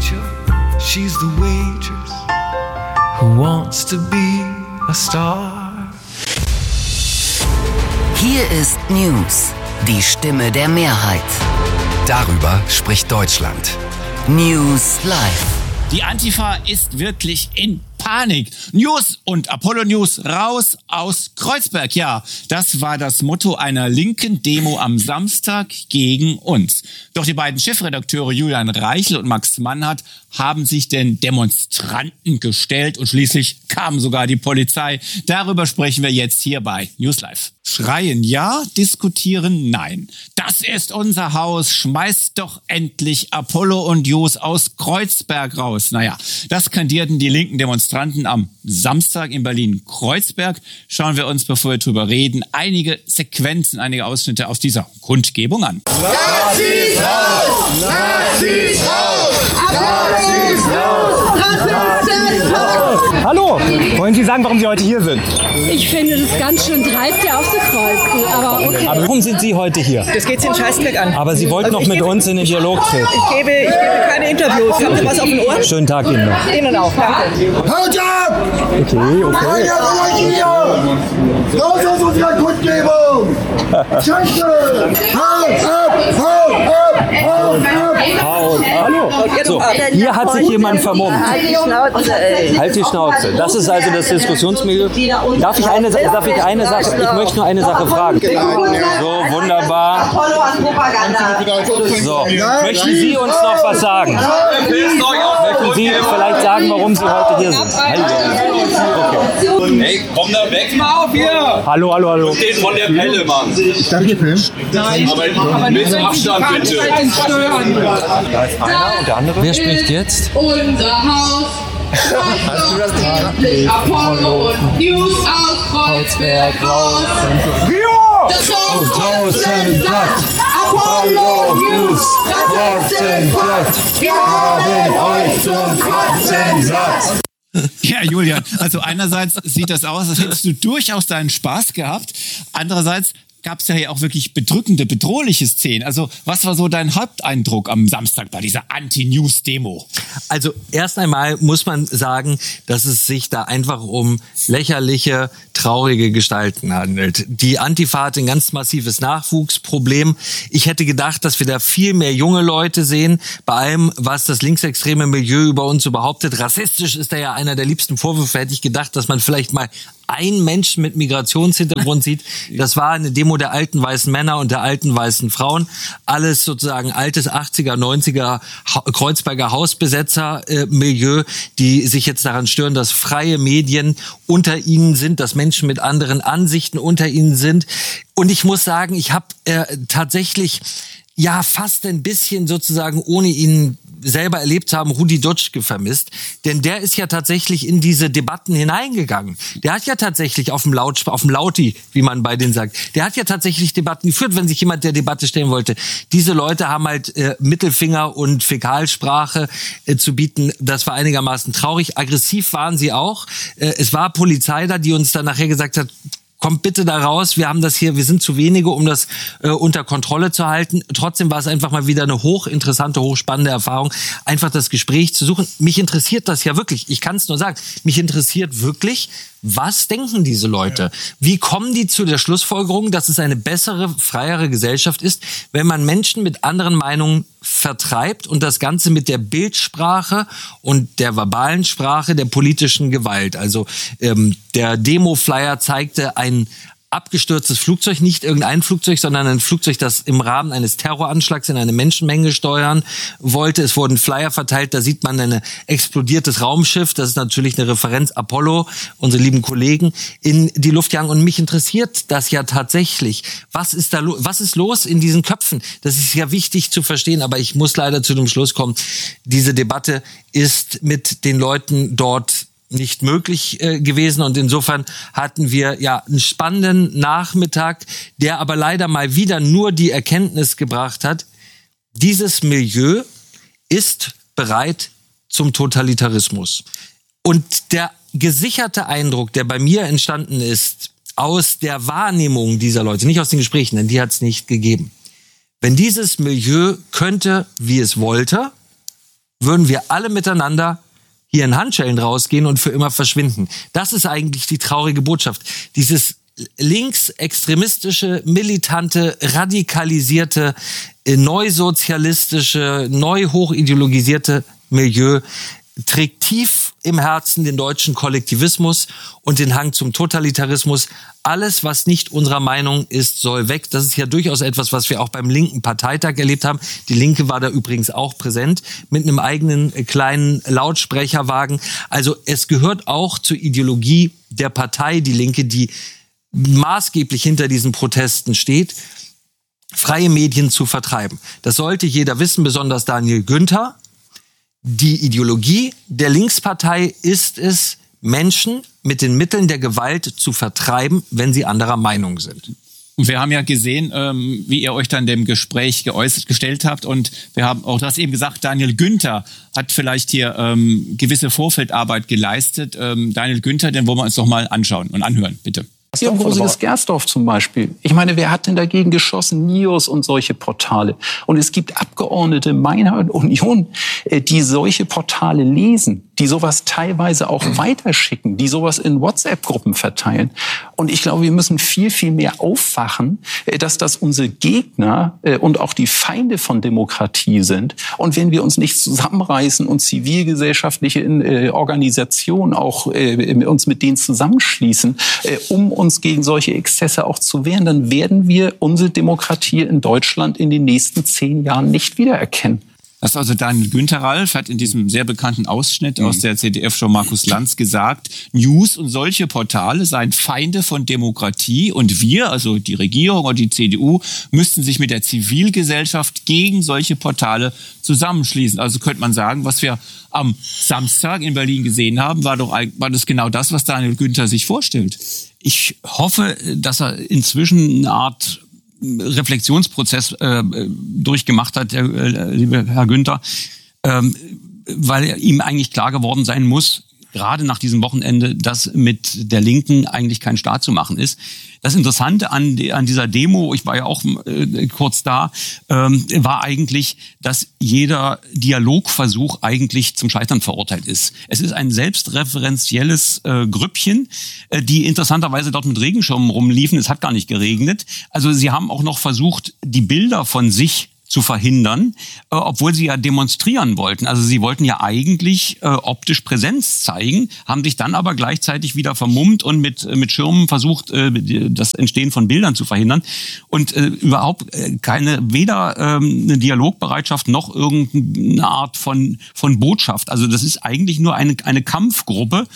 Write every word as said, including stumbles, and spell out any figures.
Rachel, she's the waitress who wants to be a star. Hier ist News, die Stimme der Mehrheit. Darüber spricht Deutschland. News Live. Die Antifa ist wirklich in Panik. News und Apollo News raus aus Kreuzberg. Ja, das war das Motto einer linken Demo am Samstag gegen uns. Doch die beiden Chefredakteure Julian Reichel und Max Mannhardt haben sich den Demonstranten gestellt und schließlich kam sogar die Polizei. Darüber sprechen wir jetzt hier bei News Live. Schreien ja, diskutieren nein. Das ist unser Haus. Schmeißt doch endlich Apollo und News aus Kreuzberg raus. Naja, das skandierten die linken Demonstranten am Samstag in Berlin-Kreuzberg. Schauen wir uns, bevor wir drüber reden, einige Sequenzen, einige Ausschnitte aus dieser Kundgebung an. Nazis raus! Nazis raus! Nazis raus! Nazis raus! Hallo, wollen Sie sagen, warum Sie heute hier sind? Ich finde das ganz schön dreist, hier aufzukreuzen, aber okay. Aber warum sind Sie heute hier? Das geht Sie den Scheißdreck an. Aber Sie wollten Also noch mit gebe, uns in den Dialog treten. Ich gebe, ich gebe keine Interviews. Haben Sie was auf dem Ohr? Schönen Tag Ihnen noch. Ihnen auch, danke. Haut ab! Okay, okay. Hier! Raus aus unserer Kundgebung! Scheiße! Haut ab! Haut ab! Haut ab! Haut, hallo. So, hier hat sich jemand vermummt. Halt die Schnauze, ey. Halt die Schnauze. Das ist also das Diskussionsmilieu. Darf ich eine, darf ich eine Sache, ich möchte nur eine Sache fragen. So, wunderbar. So, möchten Sie uns noch was sagen? Möchten Sie vielleicht sagen, warum Sie heute hier sind? Okay. Hey, komm da weg mal auf hier! Hallo, hallo, hallo. Den von der Pelle, Mann. Ich darf hier filmen? Nein, aber mit Abstand bitte. Da ist einer und der andere. Wer spricht jetzt? Unser Haus. Hast du das nicht? Apollo und News aus Kreuzberg raus. Das Haus ist platt. Apollo News, das ist platt. Wir haben euch zum Kotzen satt. Ja, Julian, also einerseits sieht das aus, als hättest du durchaus deinen Spaß gehabt. Andererseits gab es ja hier auch wirklich bedrückende, bedrohliche Szenen. Also was war so dein Haupteindruck am Samstag bei dieser Anti-News-Demo? Also erst einmal muss man sagen, dass es sich da einfach um lächerliche, traurige Gestalten handelt. Die Antifa hat ein ganz massives Nachwuchsproblem. Ich hätte gedacht, dass wir da viel mehr junge Leute sehen, bei allem, was das linksextreme Milieu über uns so behauptet. Rassistisch ist da ja einer der liebsten Vorwürfe. Hätte ich gedacht, dass man vielleicht mal einen Menschen mit Migrationshintergrund sieht. Das war eine Demo der alten weißen Männer und der alten weißen Frauen. Alles sozusagen altes achtziger, neunziger Kreuzberger Hausbesetzer-Milieu, die sich jetzt daran stören, dass freie Medien unter ihnen sind, dass Menschen mit anderen Ansichten unter ihnen sind. Und ich muss sagen, ich habe äh, tatsächlich ja fast ein bisschen sozusagen, ohne ihn selber erlebt haben, Rudi Dutschke vermisst. Denn der ist ja tatsächlich in diese Debatten hineingegangen. Der hat ja tatsächlich auf dem Laut, auf dem Lauti, wie man bei denen sagt, der hat ja tatsächlich Debatten geführt, wenn sich jemand der Debatte stellen wollte. Diese Leute haben halt äh, Mittelfinger und Fäkalsprache äh, zu bieten. Das war einigermaßen traurig. Aggressiv waren sie auch. Äh, es war Polizei da, die uns dann nachher gesagt hat, kommt bitte da raus, wir haben das hier, wir sind zu wenige, um das äh, unter Kontrolle zu halten. Trotzdem war es einfach mal wieder eine hochinteressante, hochspannende Erfahrung, einfach das Gespräch zu suchen. Mich interessiert das ja wirklich, ich kann es nur sagen, mich interessiert wirklich, was denken diese Leute? Wie kommen die zu der Schlussfolgerung, dass es eine bessere, freiere Gesellschaft ist, wenn man Menschen mit anderen Meinungen vertreibt und das Ganze mit der Bildsprache und der verbalen Sprache der politischen Gewalt? Also ähm, der Demo-Flyer zeigte ein abgestürztes Flugzeug, nicht irgendein Flugzeug, sondern ein Flugzeug, das im Rahmen eines Terroranschlags in eine Menschenmenge steuern wollte. Es wurden Flyer verteilt, da sieht man ein explodiertes Raumschiff, das ist natürlich eine Referenz, Apollo, unsere lieben Kollegen, in die Luft jagen. Und mich interessiert das ja tatsächlich. Was ist da lo- was ist los in diesen Köpfen? Das ist ja wichtig zu verstehen, aber ich muss leider zu dem Schluss kommen, diese Debatte ist mit den Leuten dort nicht möglich äh, gewesen und insofern hatten wir ja einen spannenden Nachmittag, der aber leider mal wieder nur die Erkenntnis gebracht hat, dieses Milieu ist bereit zum Totalitarismus. Und der gesicherte Eindruck, der bei mir entstanden ist, aus der Wahrnehmung dieser Leute, nicht aus den Gesprächen, denn die hat es nicht gegeben. Wenn dieses Milieu könnte, wie es wollte, würden wir alle miteinander hier in Handschellen rausgehen und für immer verschwinden. Das ist eigentlich die traurige Botschaft. Dieses linksextremistische, militante, radikalisierte, neusozialistische, neu hochideologisierte Milieu trägt tief im Herzen den deutschen Kollektivismus und den Hang zum Totalitarismus. Alles, was nicht unserer Meinung ist, soll weg. Das ist ja durchaus etwas, was wir auch beim linken Parteitag erlebt haben. Die Linke war da übrigens auch präsent mit einem eigenen kleinen Lautsprecherwagen. Also es gehört auch zur Ideologie der Partei, die Linke, die maßgeblich hinter diesen Protesten steht, freie Medien zu vertreiben. Das sollte jeder wissen, besonders Daniel Günther. Die Ideologie der Linkspartei ist es, Menschen mit den Mitteln der Gewalt zu vertreiben, wenn sie anderer Meinung sind. Und wir haben ja gesehen, ähm, wie ihr euch dann dem Gespräch geäußert, gestellt habt. Und wir haben auch, du hast eben gesagt, Daniel Günther hat vielleicht hier ähm, gewisse Vorfeldarbeit geleistet. Ähm, Daniel Günther, den wollen wir uns doch mal anschauen und anhören, bitte. Hier im Rosiges Gersdorf zum Beispiel. Ich meine, wer hat denn dagegen geschossen? Nios und solche Portale. Und es gibt Abgeordnete meiner Union, die solche Portale lesen, die sowas teilweise auch weiterschicken, die sowas in WhatsApp-Gruppen verteilen. Und ich glaube, wir müssen viel, viel mehr aufwachen, dass das unsere Gegner und auch die Feinde von Demokratie sind. Und wenn wir uns nicht zusammenreißen und zivilgesellschaftliche Organisationen auch uns mit denen zusammenschließen, um uns gegen solche Exzesse auch zu wehren, dann werden wir unsere Demokratie in Deutschland in den nächsten zehn Jahren nicht wiedererkennen. Das ist also Daniel Günther. Ralf hat in diesem sehr bekannten Ausschnitt mhm. aus der Z D F-Show Markus Lanz gesagt, News und solche Portale seien Feinde von Demokratie und wir, also die Regierung und die C D U, müssten sich mit der Zivilgesellschaft gegen solche Portale zusammenschließen. Also könnte man sagen, was wir am Samstag in Berlin gesehen haben, war doch war das genau das, was Daniel Günther sich vorstellt. Ich hoffe, dass er inzwischen eine Art Reflexionsprozess äh, durchgemacht hat, der äh, liebe Herr Günther, ähm, weil ihm eigentlich klar geworden sein muss, gerade nach diesem Wochenende, dass mit der Linken eigentlich kein Staat zu machen ist. Das Interessante an, an dieser Demo, ich war ja auch äh, kurz da, ähm, war eigentlich, dass jeder Dialogversuch eigentlich zum Scheitern verurteilt ist. Es ist ein selbstreferenzielles äh, Grüppchen, äh, die interessanterweise dort mit Regenschirmen rumliefen. Es hat gar nicht geregnet. Also sie haben auch noch versucht, die Bilder von sich zu verhindern, äh, obwohl sie ja demonstrieren wollten. Also sie wollten ja eigentlich äh, optisch Präsenz zeigen, haben sich dann aber gleichzeitig wieder vermummt und mit äh, mit Schirmen versucht, äh, das Entstehen von Bildern zu verhindern. Und äh, überhaupt äh, keine, weder äh, eine Dialogbereitschaft noch irgendeine Art von von Botschaft. Also das ist eigentlich nur eine eine Kampfgruppe,